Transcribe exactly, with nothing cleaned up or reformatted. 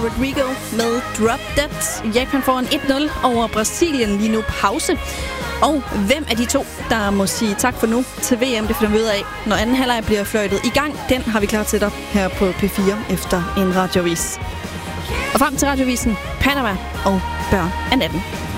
Rodrigo med Drop Dead. Japan får en et nul over Brasilien, lige nu pause. Og hvem af de to, der må sige tak for nu til V M, det finder vi ud af, når anden halvleg bliver fløjtet i gang. Den har vi klar til dig her på P fire efter en radiovis. Og frem til radiovisen, Panama og Børn af natten.